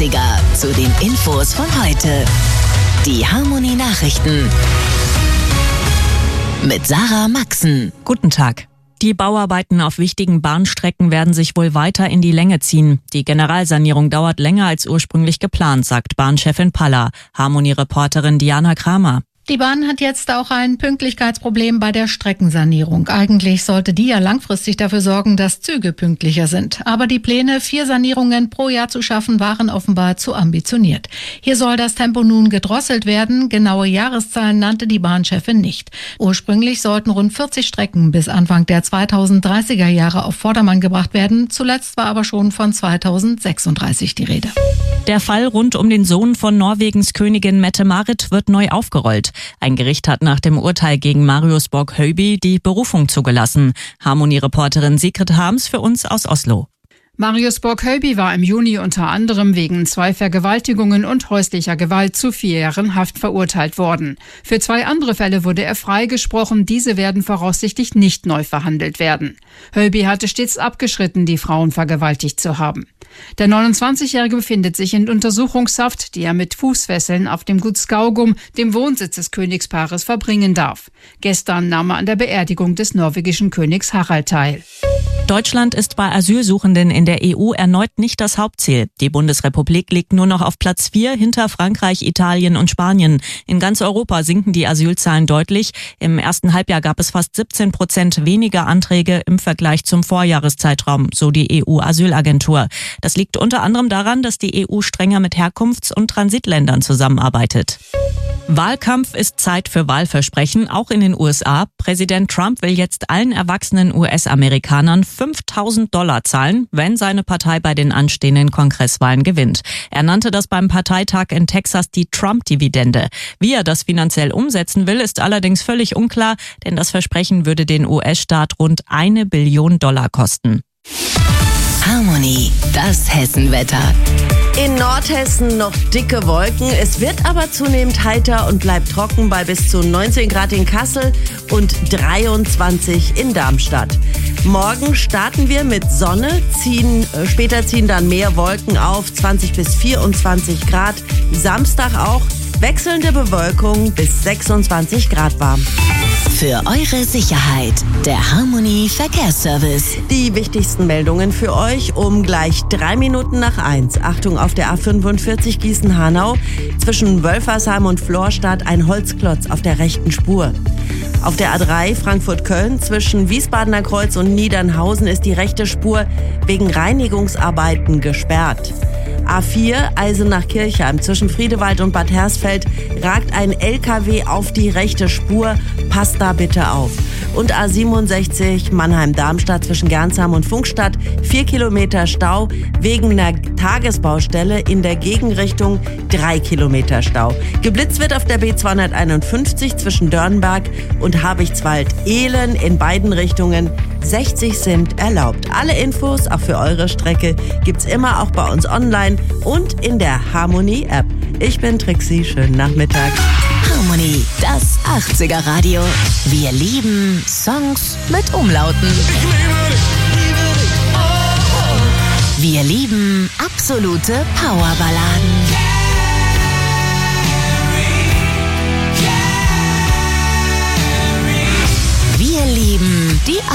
80er zu den Infos von heute. Die Harmony Nachrichten mit Sarah Maxen. Guten Tag. Die Bauarbeiten auf wichtigen Bahnstrecken werden sich wohl weiter in die Länge ziehen. Die Generalsanierung dauert länger als ursprünglich geplant, sagt Bahnchefin Palla. Harmony-Reporterin Diana Kramer. Die Bahn hat jetzt auch ein Pünktlichkeitsproblem bei der Streckensanierung. Eigentlich sollte die ja langfristig dafür sorgen, dass Züge pünktlicher sind. Aber die Pläne, 4 Sanierungen pro Jahr zu schaffen, waren offenbar zu ambitioniert. Hier soll das Tempo nun gedrosselt werden. Genaue Jahreszahlen nannte die Bahnchefin nicht. Ursprünglich sollten rund 40 Strecken bis Anfang der 2030er Jahre auf Vordermann gebracht werden. Zuletzt war aber schon von 2036 die Rede. Der Fall rund um den Sohn von Norwegens Königin Mette-Marit wird neu aufgerollt. Ein Gericht hat nach dem Urteil gegen Marius Borg-Høiby die Berufung zugelassen. Harmony-Reporterin Sigrid Harms für uns aus Oslo. Marius Borg-Høiby war im Juni unter anderem wegen 2 Vergewaltigungen und häuslicher Gewalt zu 4 Jahren Haft verurteilt worden. Für 2 andere Fälle wurde er freigesprochen. Diese werden voraussichtlich nicht neu verhandelt werden. Høiby hatte stets abgeschritten, die Frauen vergewaltigt zu haben. Der 29-Jährige befindet sich in Untersuchungshaft, die er mit Fußfesseln auf dem Gut Skaugum, dem Wohnsitz des Königspaares, verbringen darf. Gestern nahm er an der Beerdigung des norwegischen Königs Harald teil. Deutschland ist bei Asylsuchenden in der EU erneut nicht das Hauptziel. Die Bundesrepublik liegt nur noch auf Platz 4 hinter Frankreich, Italien und Spanien. In ganz Europa sinken die Asylzahlen deutlich. Im ersten Halbjahr gab es fast 17% weniger Anträge im Vergleich zum Vorjahreszeitraum, so die EU-Asylagentur. Das liegt unter anderem daran, dass die EU strenger mit Herkunfts- und Transitländern zusammenarbeitet. Wahlkampf ist Zeit für Wahlversprechen, auch in den USA. Präsident Trump will jetzt allen erwachsenen US-Amerikanern $5.000 zahlen, wenn seine Partei bei den anstehenden Kongresswahlen gewinnt. Er nannte das beim Parteitag in Texas die Trump-Dividende. Wie er das finanziell umsetzen will, ist allerdings völlig unklar, denn das Versprechen würde den US-Staat rund $1 Billion kosten. Harmony, das Hessenwetter. In Nordhessen noch dicke Wolken. Es wird aber zunehmend heiter und bleibt trocken bei bis zu 19 Grad in Kassel und 23 in Darmstadt. Morgen starten wir mit Sonne, später ziehen dann mehr Wolken auf, 20 bis 24 Grad. Samstag auch wechselnde Bewölkung bis 26 Grad warm. Für eure Sicherheit, der Harmony Verkehrsservice. Die wichtigsten Meldungen für euch um gleich 3 Minuten nach 1. Achtung, auf der A45 Gießen-Hanau zwischen Wölfersheim und Florstadt ein Holzklotz auf der rechten Spur. Auf der A3 Frankfurt-Köln zwischen Wiesbadener Kreuz und Niedernhausen ist die rechte Spur wegen Reinigungsarbeiten gesperrt. A4 Eisenach-Kirchheim zwischen Friedewald und Bad Hersfeld ragt ein LKW auf die rechte Spur. Passt da bitte auf. Und A67 Mannheim-Darmstadt zwischen Gernsheim und Funkstadt 4 Kilometer Stau wegen einer Tagesbaustelle in der Gegenrichtung 3 Kilometer Stau. Geblitzt wird auf der B251 zwischen Dörnberg und Habichtswald-Ehlen in beiden Richtungen. 60 sind erlaubt. Alle Infos, auch für eure Strecke, gibt's immer auch bei uns online und in der Harmony App. Ich bin Trixie, schönen Nachmittag. Harmony, das 80er Radio. Wir lieben Songs mit Umlauten. Wir lieben absolute Powerballaden.